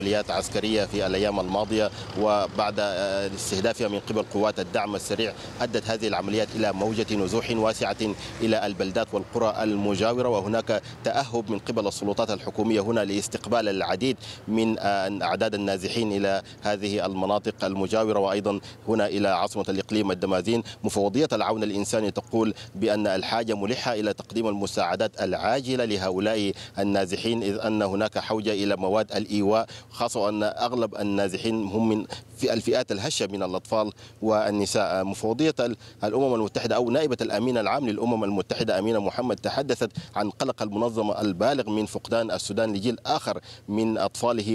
عمليات عسكرية في الأيام الماضية، وبعد استهدافها من قبل قوات الدعم السريع أدت هذه العمليات إلى موجة نزوح واسعة إلى البلدات والقرى المجاورة، وهناك تأهب من قبل السلطات الحكومية هنا لاستقبال العديد من أعداد النازحين إلى هذه المناطق المجاورة، وأيضا هنا إلى عاصمة الإقليم الدمازين. مفوضية العون الإنساني تقول بأن الحاجة ملحة إلى تقديم المساعدات العاجلة لهؤلاء النازحين، إذ أن هناك حوجة إلى مواد الإيواء، خاصة أن أغلب النازحين هم من في الفئات الهشة من الأطفال والنساء. مفوضية الأمم المتحدة أو نائبة الأمين العام للأمم المتحدة أمينة محمد تحدثت عن قلق المنظمة البالغ من فقدان السودان لجيل آخر من أطفاله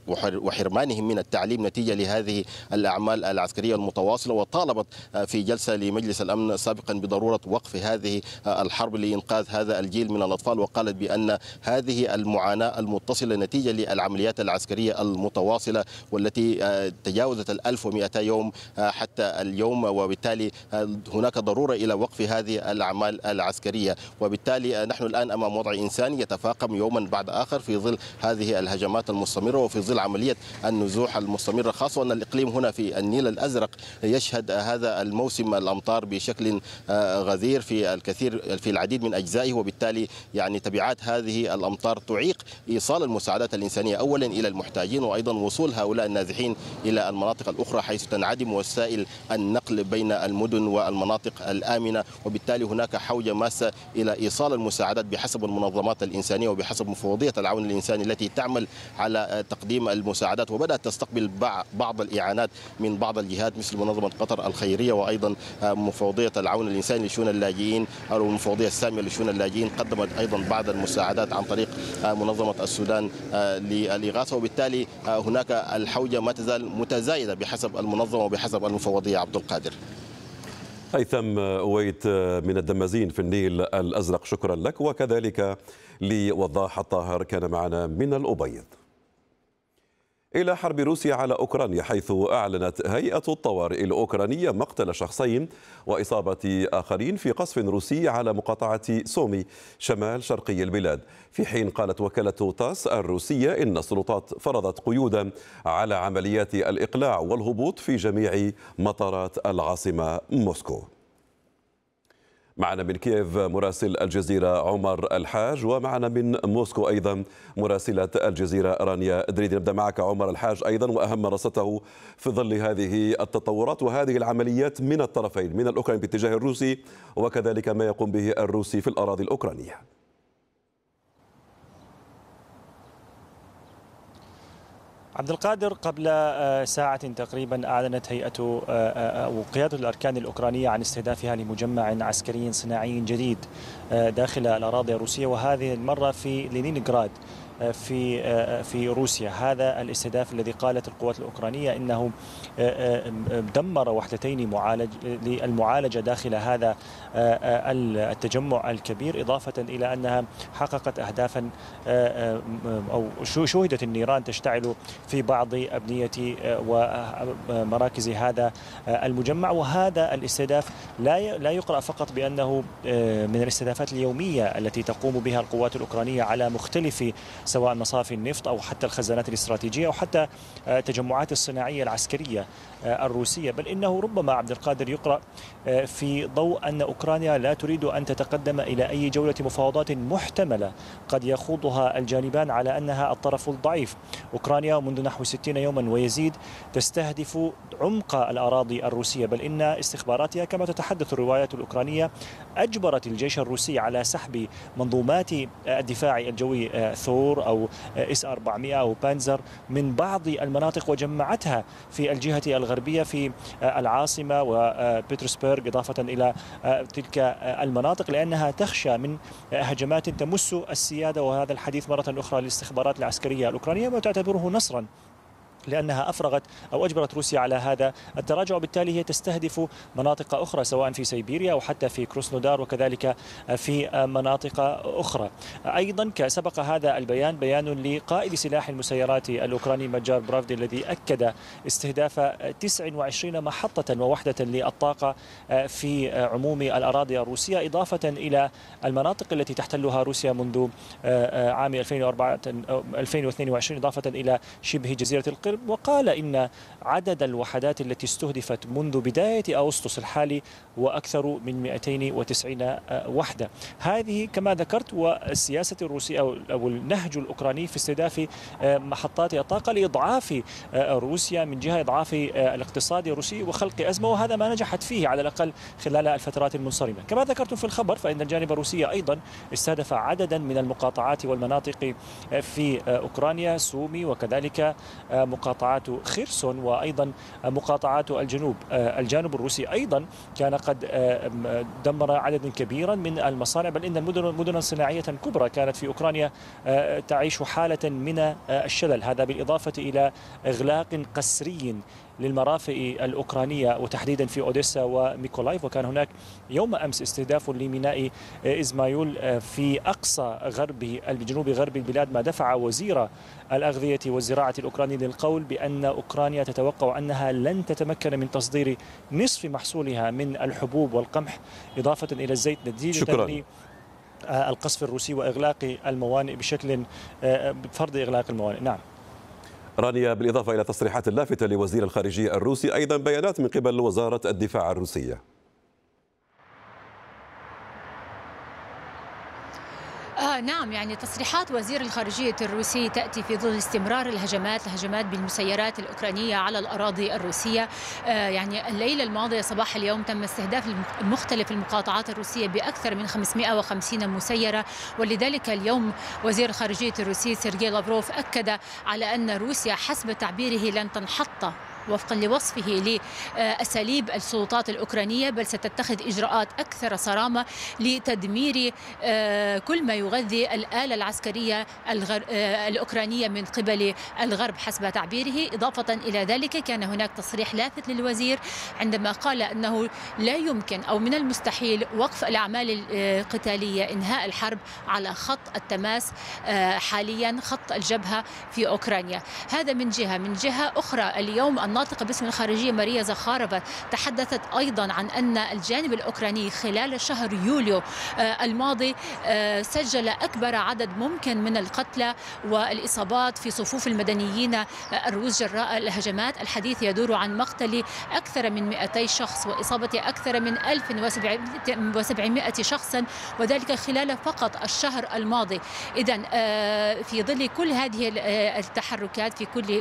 وحرمانهم من التعليم نتيجة لهذه الأعمال العسكرية المتواصلة، وطالبت في جلسة لمجلس الأمن سابقا بضرورة وقف هذه الحرب لإنقاذ هذا الجيل من الأطفال، وقالت بأن هذه المعاناة المتصلة نتيجة للعمليات العسكرية المتواصلة والتي تجاوزت 1200 يوم حتى اليوم، وبالتالي هناك ضرورة إلى وقف هذه الأعمال العسكرية. وبالتالي نحن الآن أمام وضع إنساني يتفاقم يوما بعد آخر في ظل هذه الهجمات المستمرة وفي ظل عملية النزوح المستمرة، خاصة أن الإقليم هنا في النيل الأزرق يشهد هذا الموسم الأمطار بشكل غزير في العديد من أجزائه، وبالتالي يعني تبعات هذه الأمطار تعيق إيصال المساعدات الإنسانية أولا إلى المحتاجين، وأيضا وصول هؤلاء النازحين إلى المناطق الأخرى حيث تنعدم وسائل النقل بين المدن والمناطق الآمنة، وبالتالي هناك حوجة ماسة إلى إيصال المساعدات بحسب المنظمات الإنسانية وبحسب مفوضية العون الإنساني التي تعمل على تقديم المساعدات، وبدأت تستقبل بعض الإعانات من بعض الجهات مثل منظمة قطر الخيرية، وأيضا مفوضية العون الإنساني لشؤون اللاجئين أو المفوضية السامية لشؤون اللاجئين قدمت أيضا بعض المساعدات عن طريق منظمة السودان للإغاثة، وبالتالي هناك الحوجة ما تزال متزايدة بحسب المنظمة وبحسب المفوضية. عبد القادر. هيثم أويت من الدمازين في النيل الأزرق، شكرا لك، وكذلك لوضاح الطاهر كان معنا من الأبيض. إلى حرب روسيا على أوكرانيا، حيث أعلنت هيئة الطوارئ الأوكرانية مقتل شخصين وإصابة آخرين في قصف روسي على مقاطعة سومي شمال شرقي البلاد، في حين قالت وكالة تاس الروسية إن السلطات فرضت قيودا على عمليات الإقلاع والهبوط في جميع مطارات العاصمة موسكو. معنا من كييف مراسل الجزيرة عمر الحاج، ومعنا من موسكو أيضا مراسلة الجزيرة رانيا دريدي. نبدأ معك عمر الحاج أيضا، وأهم ما رصدته في ظل هذه التطورات وهذه العمليات من الطرفين، من الأوكراني باتجاه الروسي وكذلك ما يقوم به الروسي في الأراضي الأوكرانية. عبد القادر، قبل ساعة تقريبا أعلنت هيئة أو قيادة الأركان الأوكرانية عن استهدافها لمجمع عسكري صناعي جديد داخل الأراضي الروسية، وهذه المرة في لينينغراد في روسيا. هذا الاستهداف الذي قالت القوات الأوكرانية إنه دمر وحدتين للمعالجة داخل هذا التجمع الكبير، إضافة إلى أنها حققت أهدافا أو شوهدت النيران تشتعل في بعض أبنية ومراكز هذا المجمع. وهذا الاستهداف لا يقرأ فقط بأنه من الاستهدافات اليومية التي تقوم بها القوات الأوكرانية على مختلف سواء مصافي النفط أو حتى الخزانات الاستراتيجية أو حتى تجمعات الصناعية العسكرية الروسية، بل إنه ربما عبد القادر يقرأ في ضوء أن أوكرانيا لا تريد أن تتقدم إلى أي جولة مفاوضات محتملة قد يخوضها الجانبان على أنها الطرف الضعيف. أوكرانيا منذ نحو 60 يوما ويزيد تستهدف عمق الأراضي الروسية، بل إن استخباراتها كما تتحدث الروايات الأوكرانية أجبرت الجيش الروسي على سحب منظومات الدفاع الجوي ثور أو S-400 أو بانزر من بعض المناطق وجمعتها في الجهة الغربية في العاصمة وبيترسبرغ، إضافة إلى تلك المناطق، لأنها تخشى من هجمات تمس السيادة. وهذا الحديث مرة أخرى للاستخبارات العسكرية الأوكرانية وتعتبره نصرا لأنها أفرغت أو أجبرت روسيا على هذا التراجع، وبالتالي هي تستهدف مناطق أخرى سواء في سيبيريا أو حتى في كروسنودار وكذلك في مناطق أخرى. أيضا سبق هذا البيان بيان لقائد سلاح المسيرات الأوكراني ماجار برافدي الذي أكد استهداف 29 محطة ووحدة للطاقة في عموم الأراضي الروسية، إضافة إلى المناطق التي تحتلها روسيا منذ عام 2022، إضافة إلى شبه جزيرة القرم. وقال إن عدد الوحدات التي استهدفت منذ بداية أغسطس الحالي وأكثر من 290 وحدة. هذه كما ذكرت والسياسة الروسية أو النهج الأوكراني في استهداف محطات الطاقة لإضعاف روسيا، من جهة إضعاف الاقتصاد الروسي وخلق أزمة، وهذا ما نجحت فيه على الأقل خلال الفترات المنصرمة. كما ذكرتم في الخبر فإن الجانب الروسي أيضا استهدف عددا من المقاطعات والمناطق في أوكرانيا، سومي وكذلك مقاطعات خيرسون وأيضا مقاطعات الجنوب. الجانب الروسي أيضا كان قد دمر عدد كبيرا من المصانع، بل إن مدن صناعية كبرى كانت في أوكرانيا تعيش حالة من الشلل. هذا بالإضافة إلى إغلاق قسري للمرافق الأوكرانية وتحديدا في أوديسا وميكولايف، وكان هناك يوم أمس استهداف لميناء إزمايول في أقصى جنوب غرب البلاد، ما دفع وزير الأغذية والزراعة الأوكراني للقول بأن أوكرانيا تتوقع أنها لن تتمكن من تصدير نصف محصولها من الحبوب والقمح، إضافة إلى الزيت نتيجة القصف الروسي وإغلاق الموانئ بفرض إغلاق الموانئ. نعم رانيا، بالإضافة إلى تصريحات لافتة لوزير الخارجية الروسي، أيضا بيانات من قبل وزارة الدفاع الروسية. نعم، يعني تصريحات وزير الخارجية الروسي تأتي في ظل استمرار الهجمات بالمسيرات الأوكرانية على الأراضي الروسية. يعني الليلة الماضية صباح اليوم تم استهداف مختلف المقاطعات الروسية بأكثر من 550 مسيرة، ولذلك اليوم وزير الخارجية الروسي سيرجي لافروف أكد على أن روسيا حسب تعبيره لن تنحط وفقا لوصفه لأساليب السلطات الأوكرانية، بل ستتخذ إجراءات أكثر صرامة لتدمير كل ما يغذي الآلة العسكرية الأوكرانية من قبل الغرب حسب تعبيره. إضافة إلى ذلك كان هناك تصريح لافت للوزير عندما قال أنه لا يمكن أو من المستحيل وقف الأعمال القتالية، إنهاء الحرب على خط التماس حاليا، خط الجبهة في أوكرانيا. هذا من جهة أخرى اليوم الناطقة باسم الخارجية ماريا زخارفا تحدثت أيضا عن أن الجانب الأوكراني خلال شهر يوليو الماضي سجل أكبر عدد ممكن من القتلى والإصابات في صفوف المدنيين الروس جراء الهجمات. الحديث يدور عن مقتل أكثر من 200 شخص وإصابة أكثر من 1700 شخص، وذلك خلال فقط الشهر الماضي. إذن في ظل كل هذه التحركات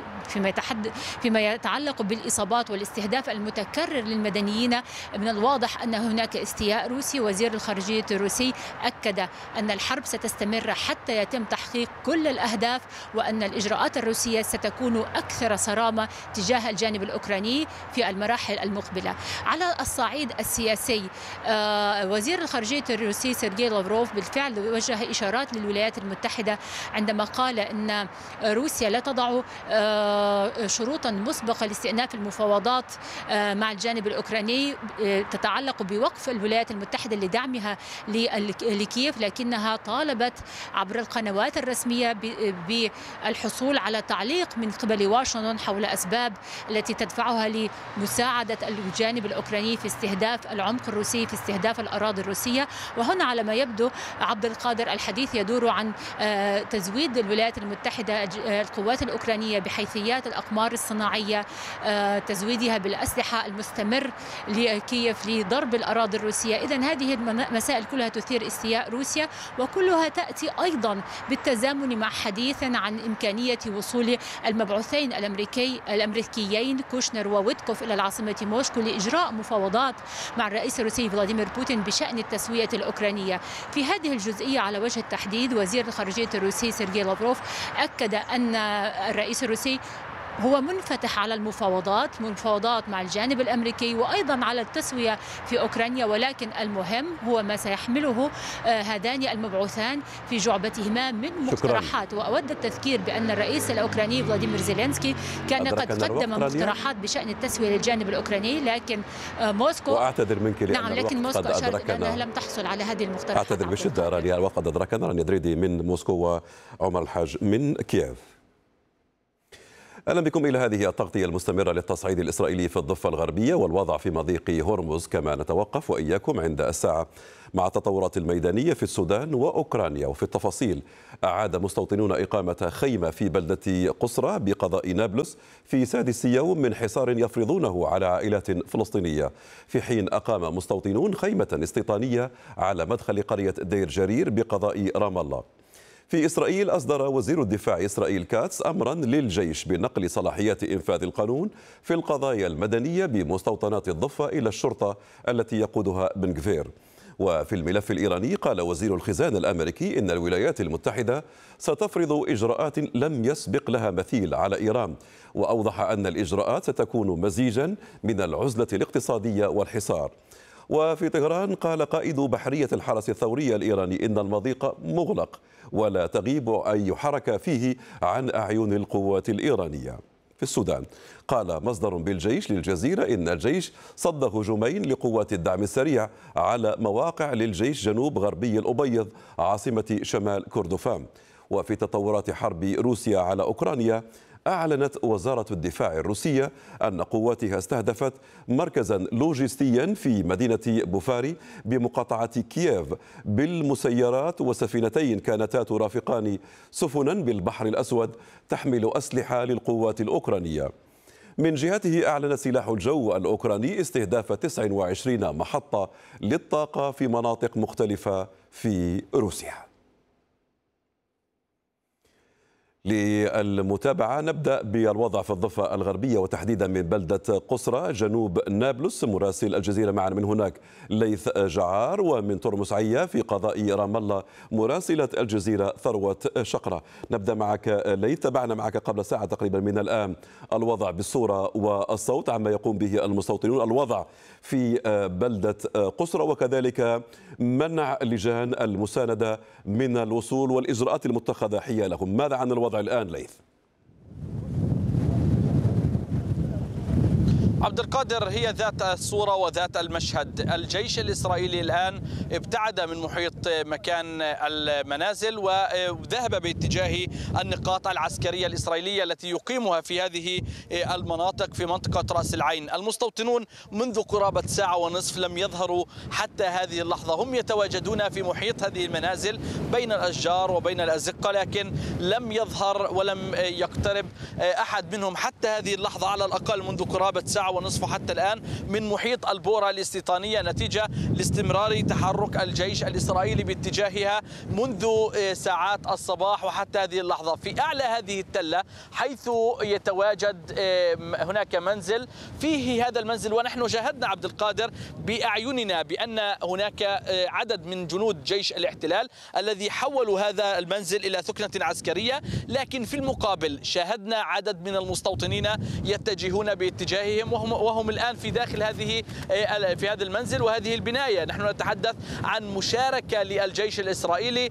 فيما يتعلق بالإصابات والاستهداف المتكرر للمدنيين، من الواضح أن هناك استياء روسي. وزير الخارجية الروسي أكد أن الحرب ستستمر حتى يتم تحقيق كل الأهداف، وأن الإجراءات الروسية ستكون أكثر صرامة تجاه الجانب الأوكراني في المراحل المقبلة. على الصعيد السياسي، وزير الخارجية الروسي سيرجي لافروف بالفعل وجه إشارات للولايات المتحدة عندما قال أن روسيا لا تضع شروطا مسبقة لاستئناف المفاوضات مع الجانب الأوكراني تتعلق بوقف الولايات المتحدة لدعمها لكييف، لكنها طالبت عبر القنوات الرسمية بالحصول على تعليق من قبل واشنطن حول أسباب التي تدفعها لمساعدة الجانب الأوكراني في استهداف العمق الروسي، في استهداف الأراضي الروسية. وهنا على ما يبدو عبد القادر الحديث يدور عن تزويد الولايات المتحدة القوات الأوكرانية بحيثيات الأقمار الصناعية، تزويدها بالأسلحة المستمر لكييف لضرب الأراضي الروسية. إذن هذه المسائل كلها تثير استياء روسيا، وكلها تأتي أيضا بالتزامن مع حديث عن إمكانية وصول المبعوثين الأمريكيين كوشنر وويتكوف إلى العاصمة موسكو لإجراء مفاوضات مع الرئيس الروسي فلاديمير بوتين بشأن التسوية الأوكرانية. في هذه الجزئية على وجه التحديد وزير الخارجية الروسي سيرجي لافروف أكد أن الرئيس الروسي هو منفتح على المفاوضات مع الجانب الأمريكي وأيضا على التسوية في أوكرانيا، ولكن المهم هو ما سيحمله هذان المبعوثان في جعبتهما من مقترحات. وأود التذكير بأن الرئيس الأوكراني فلاديمير زيلينسكي كان قد قدم مقترحات بشأن التسوية للجانب الأوكراني، لكن موسكو وأعتذر منك نعم، لكن موسكو أشارت أنها لم تحصل على هذه المقترحات. أعتذر بشدة رانيا، وقد أدركنا رانيا دريدي من موسكو وعمر الحاج من كييف. أهلا بكم إلى هذه التغطية المستمرة للتصعيد الإسرائيلي في الضفة الغربية والوضع في مضيق هرمز، كما نتوقف وإياكم عند الساعة مع التطورات الميدانية في السودان وأوكرانيا. وفي التفاصيل، أعاد مستوطنون إقامة خيمة في بلدة قسرة بقضاء نابلس في سادس يوم من حصار يفرضونه على عائلات فلسطينية، في حين أقام مستوطنون خيمة استيطانية على مدخل قرية دير جرير بقضاء رام الله. في إسرائيل، أصدر وزير الدفاع إسرائيل كاتس أمرا للجيش بنقل صلاحيات إنفاذ القانون في القضايا المدنية بمستوطنات الضفة إلى الشرطة التي يقودها بن غفير. وفي الملف الإيراني، قال وزير الخزانة الأمريكي إن الولايات المتحدة ستفرض إجراءات لم يسبق لها مثيل على إيران، وأوضح أن الإجراءات ستكون مزيجا من العزلة الاقتصادية والحصار. وفي طهران، قال قائد بحرية الحرس الثوري الإيراني إن المضيق مغلق ولا تغيب أي حركة فيه عن أعين القوات الإيرانية. في السودان، قال مصدر بالجيش للجزيرة إن الجيش صد هجومين لقوات الدعم السريع على مواقع للجيش جنوب غربي الأبيض عاصمة شمال كردفان. وفي تطورات حرب روسيا على أوكرانيا، أعلنت وزارة الدفاع الروسية أن قواتها استهدفت مركزا لوجستيا في مدينة بوفاري بمقاطعة كييف بالمسيرات وسفينتين كانتا ترافقان سفنا بالبحر الأسود تحمل أسلحة للقوات الأوكرانية. من جهته، أعلن سلاح الجو الأوكراني استهداف 29 محطة للطاقة في مناطق مختلفة في روسيا. للمتابعة، نبدأ بالوضع في الضفة الغربية وتحديدا من بلدة قسرة جنوب نابلس. مراسل الجزيرة معنا من هناك ليث جعار، ومن ترمس عيا في قضاء رام الله مراسلة الجزيرة ثروة شقرة. نبدأ معك ليث، تابعنا معك قبل ساعة تقريبا من الآن الوضع بالصورة والصوت عما يقوم به المستوطنون، الوضع في بلدة قسرة، وكذلك منع لجان المساندة من الوصول والإجراءات المتخذة حيالهم. ماذا عن الوضع الآن ليث؟ عبد القادر، هي ذات الصورة وذات المشهد. الجيش الإسرائيلي الآن ابتعد من محيط مكان المنازل وذهب باتجاه النقاط العسكرية الإسرائيلية التي يقيمها في هذه المناطق في منطقة رأس العين. المستوطنون منذ قرابة ساعة ونصف لم يظهروا حتى هذه اللحظة، هم يتواجدون في محيط هذه المنازل بين الأشجار وبين الأزقة، لكن لم يظهر ولم يقترب أحد منهم حتى هذه اللحظة، على الأقل منذ قرابة ساعة ونصف حتى الآن، من محيط البورة الاستيطانية، نتيجة لاستمرار تحرك الجيش الإسرائيلي باتجاهها منذ ساعات الصباح وحتى هذه اللحظة. في أعلى هذه التلة حيث يتواجد هناك منزل، فيه هذا المنزل ونحن شاهدنا عبد القادر بأعيننا بأن هناك عدد من جنود جيش الاحتلال الذي حولوا هذا المنزل إلى ثكنة عسكرية، لكن في المقابل شاهدنا عدد من المستوطنين يتجهون باتجاههم وهم الآن في داخل في هذا المنزل وهذه البناية. نحن نتحدث عن مشاركة للجيش الإسرائيلي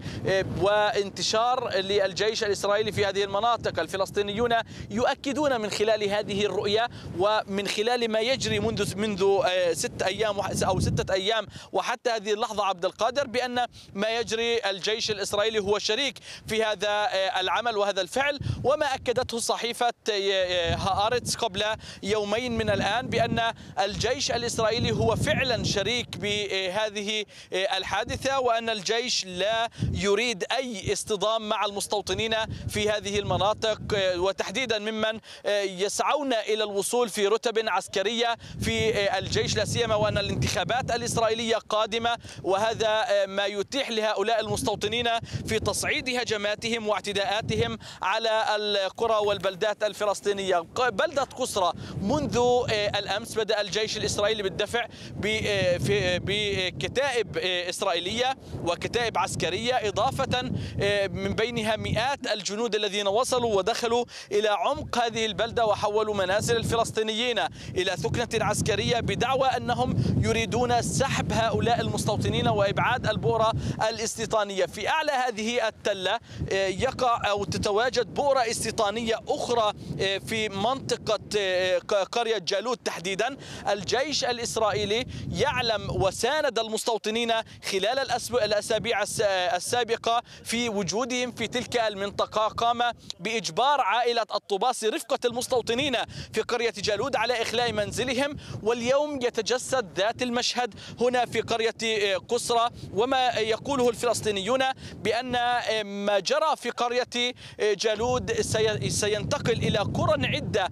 وانتشار للجيش الإسرائيلي في هذه المناطق. الفلسطينيون يؤكدون من خلال هذه الرؤية ومن خلال ما يجري منذ 6 أيام أو 6 أيام وحتى هذه اللحظة عبد القادر بأن ما يجري الجيش الإسرائيلي هو شريك في هذا العمل وهذا الفعل، وما أكدته صحيفة هآرتس قبل يومين من الآن بأن الجيش الإسرائيلي هو فعلا شريك بهذه الحادثة، وأن الجيش لا يريد أي اصطدام مع المستوطنين في هذه المناطق، وتحديدا ممن يسعون إلى الوصول في رتب عسكرية في الجيش، لا سيما وأن الانتخابات الإسرائيلية قادمة، وهذا ما يتيح لهؤلاء المستوطنين في تصعيد هجماتهم واعتداءاتهم على القرى والبلدات الفلسطينية. بلدة قسرة منذ الأمس بدأ الجيش الإسرائيلي بالدفع بكتائب إسرائيلية وكتائب عسكرية، إضافة من بينها مئات الجنود الذين وصلوا ودخلوا إلى عمق هذه البلدة وحولوا منازل الفلسطينيين إلى ثكنة عسكرية بدعوى أنهم يريدون سحب هؤلاء المستوطنين وإبعاد البؤرة الاستيطانية. في أعلى هذه التلة يقع أو تتواجد بؤرة استيطانية أخرى في منطقة قرية جالوت تحديدا. الجيش الإسرائيلي يعلم وساند المستوطنين خلال الأسابيع السابقة في وجودهم في تلك المنطقة. قام بإجبار عائلة الطباسي رفقة المستوطنين في قرية جالوت على إخلاء منزلهم، واليوم يتجسد ذات المشهد هنا في قرية قسرة. وما يقوله الفلسطينيون بأن ما جرى في قرية جالوت سينتقل إلى قرى عدة